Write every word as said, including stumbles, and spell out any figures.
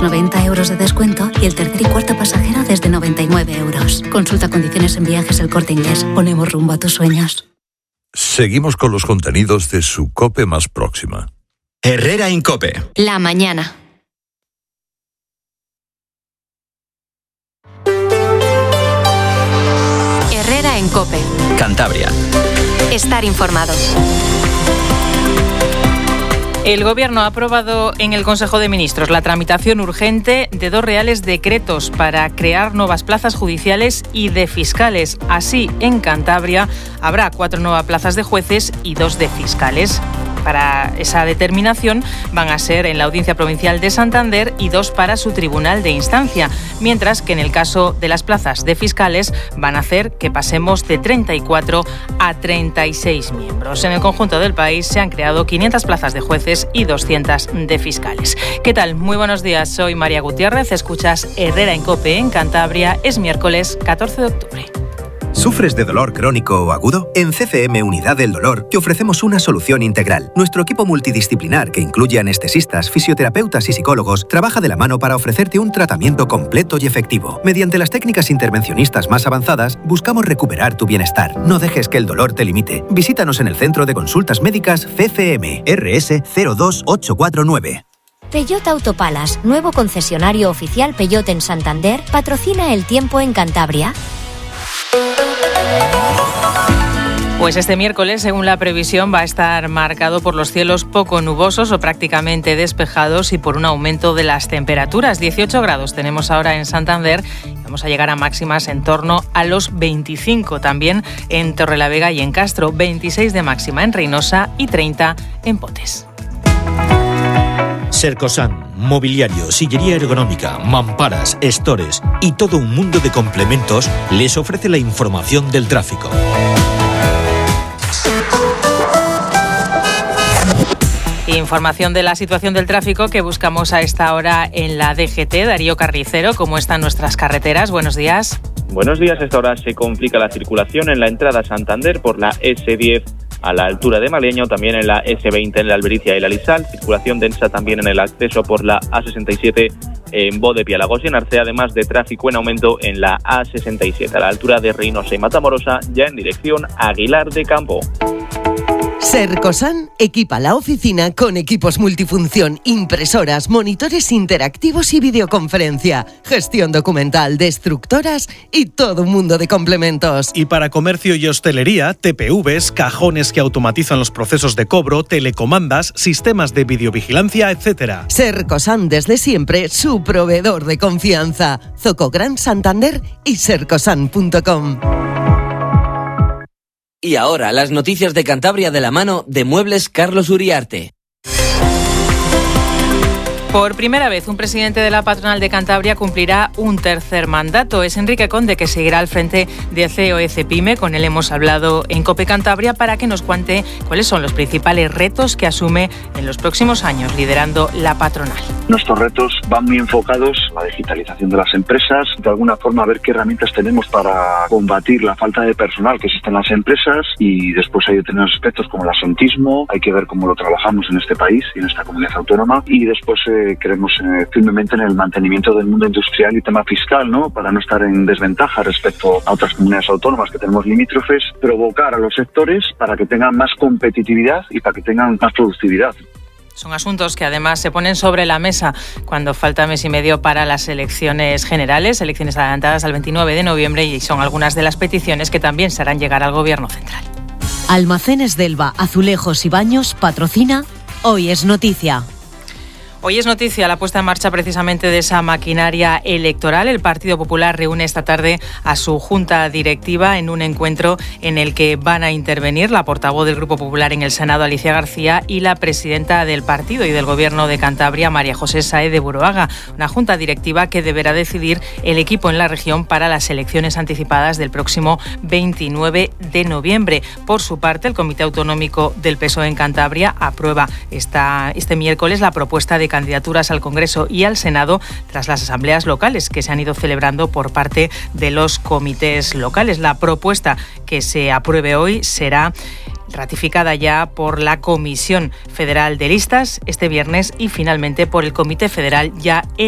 noventa euros de descuento y el tercer y cuarto pasajero desde noventa y nueve euros. Consulta condiciones en Viajes El Corte Inglés. Ponemos rumbo a tus sueños. Seguimos con los contenidos de su COPE más próxima. Herrera en COPE. La mañana. Herrera en COPE. Cantabria. Estar informado. El Gobierno ha aprobado en el Consejo de Ministros la tramitación urgente de dos reales decretos para crear nuevas plazas judiciales y de fiscales. Así, en Cantabria habrá cuatro nuevas plazas de jueces y dos de fiscales. Para esa determinación van a ser en la Audiencia Provincial de Santander y dos para su Tribunal de Instancia, mientras que en el caso de las plazas de fiscales van a hacer que pasemos de treinta y cuatro a treinta y seis miembros. En el conjunto del país se han creado quinientas plazas de jueces y doscientas de fiscales. ¿Qué tal? Muy buenos días, soy María Gutiérrez, escuchas Herrera en COPE en Cantabria, es miércoles catorce de octubre. ¿Sufres de dolor crónico o agudo? En C C M Unidad del Dolor te ofrecemos una solución integral. Nuestro equipo multidisciplinar, que incluye anestesistas, fisioterapeutas y psicólogos, trabaja de la mano para ofrecerte un tratamiento completo y efectivo. Mediante las técnicas intervencionistas más avanzadas, buscamos recuperar tu bienestar. No dejes que el dolor te limite. Visítanos en el Centro de Consultas Médicas C C M, R S cero dos ocho cuatro nueve. Peugeot Autopalas, nuevo concesionario oficial Peugeot en Santander, patrocina el tiempo en Cantabria. Pues este miércoles, según la previsión, va a estar marcado por los cielos poco nubosos o prácticamente despejados y por un aumento de las temperaturas. dieciocho grados tenemos ahora en Santander y vamos a llegar a máximas en torno a los veinticinco también en Torrelavega y en Castro, veintiséis de máxima en Reynosa y treinta en Potes. Sercosan, mobiliario, sillería ergonómica, mamparas, estores y todo un mundo de complementos les ofrece la información del tráfico. Información de la situación del tráfico que buscamos a esta hora en la D G T. Darío Carnicero, ¿cómo están nuestras carreteras? Buenos días. Buenos días. A esta hora se complica la circulación en la entrada a Santander por la ese diez a la altura de Maleño, también en la ese veinte en la Albericia y la Lisal, circulación densa también en el acceso por la A sesenta y siete en Bode, Piálagos y en Arce, además de tráfico en aumento en la A sesenta y siete a la altura de Reynosa y Matamorosa, ya en dirección a Aguilar de Campo. Sercosan equipa la oficina con equipos multifunción, impresoras, monitores interactivos y videoconferencia, gestión documental, destructoras y todo un mundo de complementos. Y para comercio y hostelería, T P Vs, cajones que automatizan los procesos de cobro, telecomandas, sistemas de videovigilancia, etcétera. Sercosan, desde siempre, su proveedor de confianza. Zoco Gran Santander y sercosan punto com. Y ahora, las noticias de Cantabria de la mano de Muebles Carlos Uriarte. Por primera vez, un presidente de la patronal de Cantabria cumplirá un tercer mandato. Es Enrique Conde, que seguirá al frente de C O E Cepime. Con él hemos hablado en COPE Cantabria para que nos cuente cuáles son los principales retos que asume en los próximos años liderando la patronal. Nuestros retos van muy enfocados a la digitalización de las empresas, de alguna forma a ver qué herramientas tenemos para combatir la falta de personal que existe en las empresas, y después hay otros aspectos como el asentismo, hay que ver cómo lo trabajamos en este país y en esta comunidad autónoma, y después eh, creemos eh, firmemente en el mantenimiento del mundo industrial y tema fiscal, ¿no? Para no estar en desventaja respecto a otras comunidades autónomas que tenemos limítrofes, provocar a los sectores para que tengan más competitividad y para que tengan más productividad. Son asuntos que además se ponen sobre la mesa cuando falta mes y medio para las elecciones generales, elecciones adelantadas al veintinueve de noviembre, y son algunas de las peticiones que también se harán llegar al Gobierno central. Almacenes Delva, Azulejos y Baños patrocina Hoy es Noticia. Hoy es noticia la puesta en marcha precisamente de esa maquinaria electoral. El Partido Popular reúne esta tarde a su junta directiva en un encuentro en el que van a intervenir la portavoz del Grupo Popular en el Senado, Alicia García, y la presidenta del partido y del Gobierno de Cantabria, María José Sáez de Buruaga. Una junta directiva que deberá decidir el equipo en la región para las elecciones anticipadas del próximo veintinueve de noviembre. Por su parte, el Comité Autonómico del P S O E en Cantabria aprueba esta, este miércoles la propuesta de candidaturas al Congreso y al Senado tras las asambleas locales que se han ido celebrando por parte de los comités locales. La propuesta que se apruebe hoy será ratificada ya por la Comisión Federal de Listas este viernes y finalmente por el Comité Federal ya el